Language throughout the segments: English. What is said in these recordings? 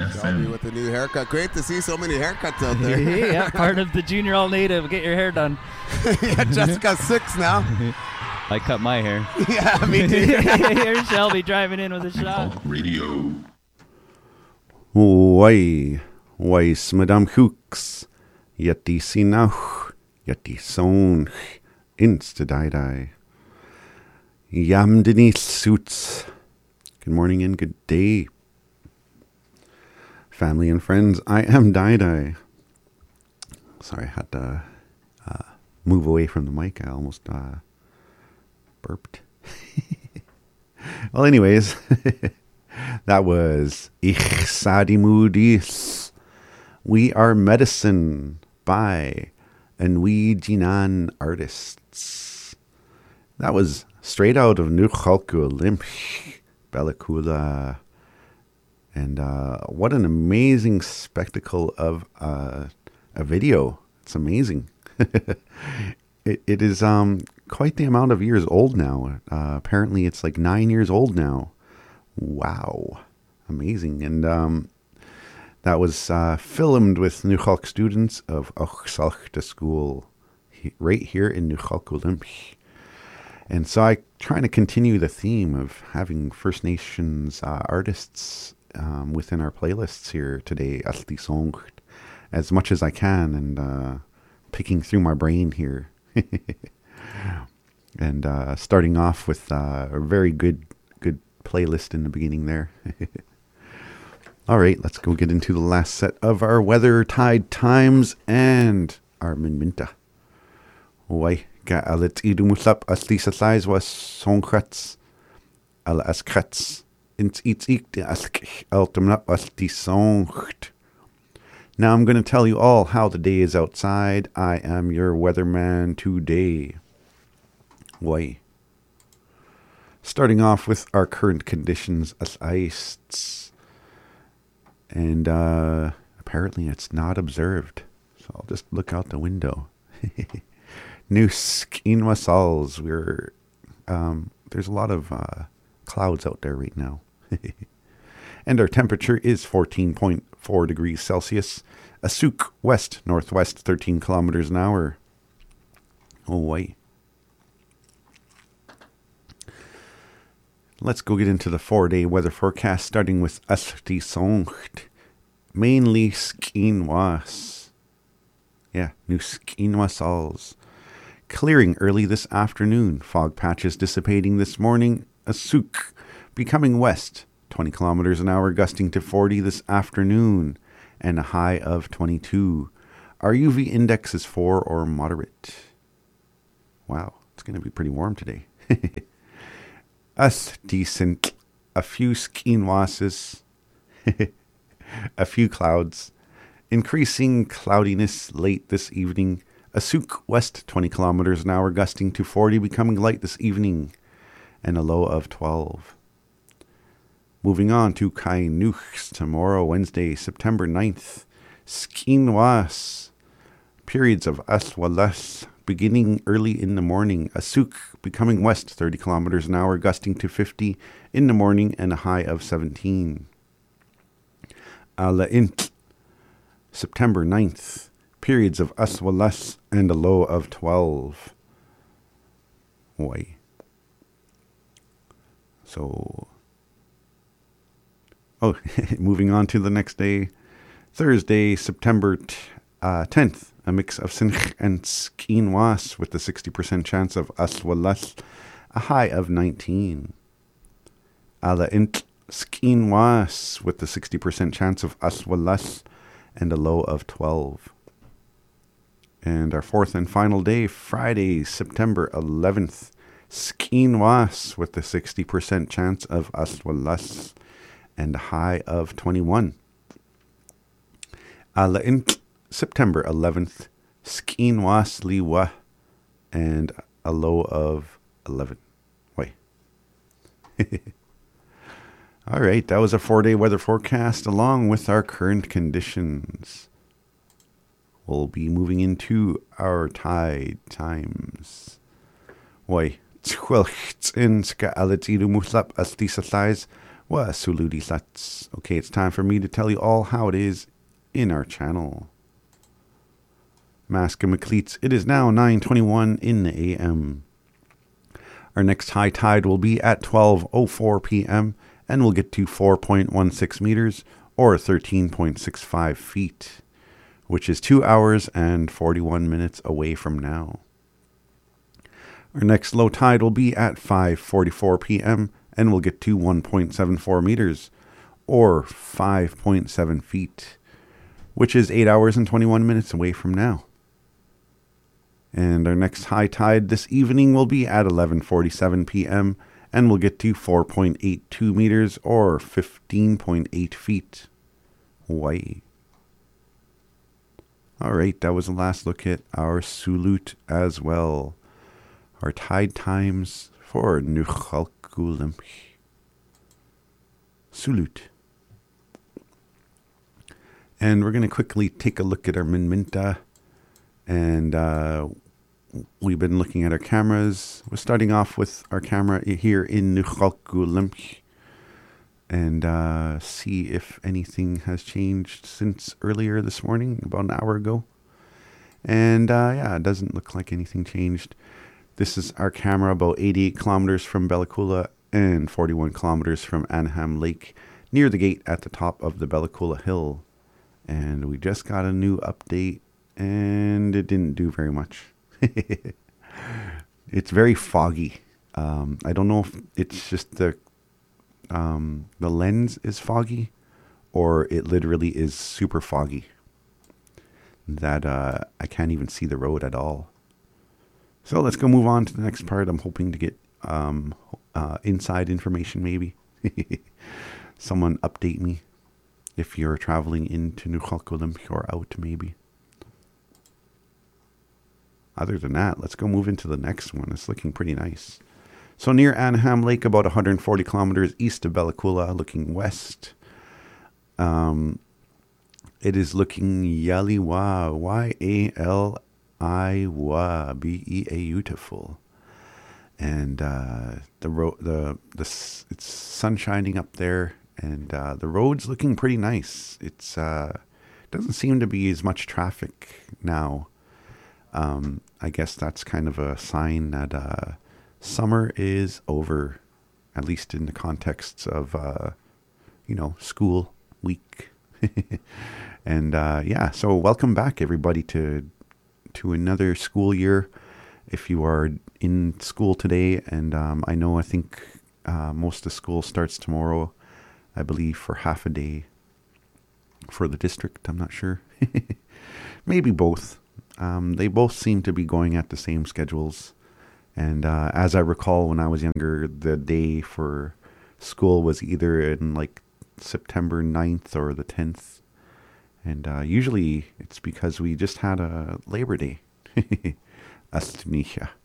Shelby with a new haircut. Great to see so many haircuts out there. Yeah, part of the Junior All Native. Get your hair done. Yeah, Jessica's 6 now. I cut my hair. Yeah, me too. Here's Shelby driving in with a shot. Radio. Why, Madame Hooks, Yeti Sinach, Yeti Son, Insta-die-die. Yam Denise Suits. Good morning and good day. Family and friends, I am Die-Die. Sorry, I had to move away from the mic. I almost burped. Well, anyways, that was Ich Sadi Moodis. We Are Medicine by Enwi Jinan Artists. That was straight out of Nuchalku Limph, Belakula. And what an amazing spectacle of a video. It's amazing. It is quite the amount of years old now. Apparently it's like 9 years old now. Wow. Amazing. And that was filmed with Nuchalk students of Ochsalchte School right here in Nuchalk Olymp. And so I trying to continue the theme of having First Nations artists within our playlists here today, Asti Songt, as much as I can, and picking through my brain here. And starting off with a very good playlist in the beginning there. All right, let's go get into the last set of our Weather Tide Times and our Minminta. Wai, ga alit idumuslap Asti Satlais was Songrats, ala askrats. Now I'm going to tell you all how the day is outside. I am your weatherman today. Why? Starting off with our current conditions as ice. And apparently it's not observed. So I'll just look out the window. New Skinwasals. There's a lot of clouds out there right now. And our temperature is 14.4 degrees Celsius. Asuk, west, northwest, 13 kilometers an hour. Oh, wait. Let's go get into the 4-day weather forecast, starting with Asti Songt. Mainly Skinwas. Yeah, new Skinwasals. Clearing early this afternoon. Fog patches dissipating this morning. Asuk, becoming west, 20 kilometers an hour, gusting to 40 this afternoon, and a high of 22. Our UV index is 4 or moderate. Wow, it's going to be pretty warm today. Us decent, a few skinwasses, a few clouds, increasing cloudiness late this evening. Asuk west, 20 kilometers an hour, gusting to 40, becoming light this evening, and a low of 12. Moving on to Kainuks tomorrow, Wednesday, September 9th. Skinwas. Periods of Aswalas beginning early in the morning. Asuk becoming west, 30 kilometers an hour, gusting to 50 in the morning and a high of 17. Alaint. September 9th. Periods of Aswalas and a low of 12. Why? So, moving on to the next day, Thursday, September 10th, a mix of Sinch and Skinwas with a 60% chance of Aswalas, a high of 19. Alaint Skinwas with a 60% chance of Aswalas and a low of 12. And our fourth and final day, Friday, September 11th, Skinwas with a 60% chance of Aswalas and a high of 21. Alaint, September 11th, Skinwas Liwa and a low of 11. Wait. All right, that was a 4-day weather forecast along with our current conditions. We'll be moving into our tide times. Why, twelcht in ska alit idu muslap as Lisa size What Suludi Sluts. Okay, it's time for me to tell you all how it is in our channel. Mask and McCleats, it is now 9:21 in the AM. Our next high tide will be at 12:04 p.m. and we'll get to 4.16 meters or 13.65 feet, which is 2 hours and 41 minutes away from now. Our next low tide will be at 5:44 p.m. and we'll get to 1.74 meters or 5.7 feet, which is 8 hours and 21 minutes away from now. And our next high tide this evening will be at 11:47 p.m. and we'll get to 4.82 meters or 15.8 feet. Hawaii. Alright, that was the last look at our Sulut as well. Our tide times for Nukhalkulimp. Sulut. And we're going to quickly take a look at our Minminta. And we've been looking at our cameras. We're starting off with our camera here in Nukhalkulimp. And see if anything has changed since earlier this morning, about an hour ago. And yeah, it doesn't look like anything changed. This is our camera about 88 kilometers from Bella Coola and 41 kilometers from Anaheim Lake, near the gate at the top of the Bella Coola Hill. And we just got a new update, and it didn't do very much. It's very foggy. I don't know if it's just the lens is foggy, or it literally is super foggy that I can't even see the road at all. So let's go move on to the next part. I'm hoping to get inside information, maybe. Someone update me if you're traveling into Nukhalkulimp or out, maybe. Other than that, let's go move into the next one. It's looking pretty nice. So near Anaheim Lake, about 140 kilometers east of Bella Coola, looking west. It is looking Yaliwa, Y-A-L-I-W-A, beautiful. And it's sun shining up there, and the road's looking pretty nice. It's doesn't seem to be as much traffic now. I guess that's kind of a sign that summer is over, at least in the context of school week. And yeah, so welcome back everybody to another school year. If you are in school today, and I think most of school starts tomorrow, I believe, for half a day for the district. I'm not sure. Maybe both. They both seem to be going at the same schedules. And as I recall, when I was younger, the day for school was either in like September 9th or the 10th. And usually it's because we just had a Labor Day. Astnicha.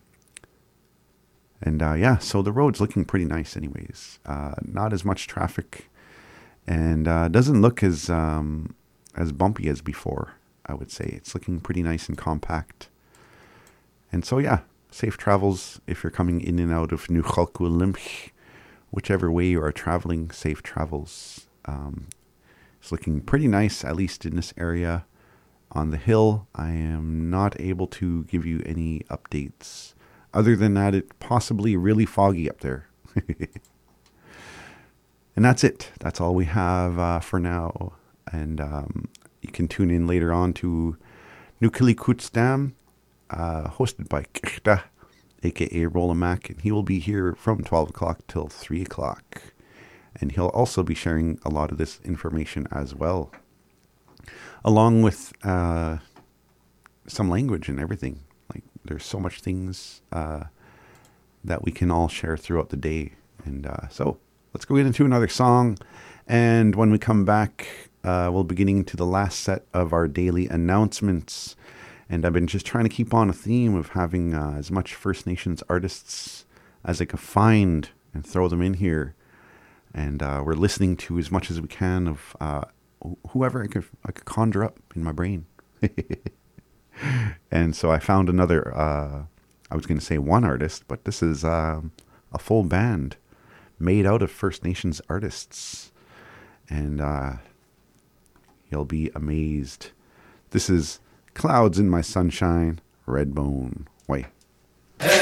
And yeah, so the road's looking pretty nice anyways. Not as much traffic. And doesn't look as bumpy as before, I would say. It's looking pretty nice and compact. And so yeah, safe travels if you're coming in and out of Nukhalkulimp. Whichever way you are traveling, safe travels. It's looking pretty nice, at least in this area. On the hill, I am not able to give you any updates. Other than that, it's possibly really foggy up there. And that's it. That's all we have for now. And you can tune in later on to Nukhalikutstam, hosted by Kishta, a.k.a. Rolamac. And he will be here from 12 o'clock till 3 o'clock. And he'll also be sharing a lot of this information as well, along with some language and everything. Like, there's so much things that we can all share throughout the day. And so let's go into another song. And when we come back, we'll be getting to the last set of our daily announcements. And I've been just trying to keep on a theme of having as much First Nations artists as I could find and throw them in here. And we're listening to as much as we can of whoever I could conjure up in my brain. And so I found another, I was going to say one artist, but this is a full band made out of First Nations artists. And you'll be amazed. This is Clouds in My Sunshine, Redbone. Wait.